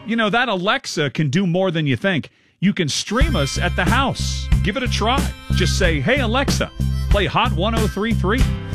You know, that Alexa can do more than you think. You can stream us at the house. Give it a try. Just say, hey, Alexa, play Hot 103.3.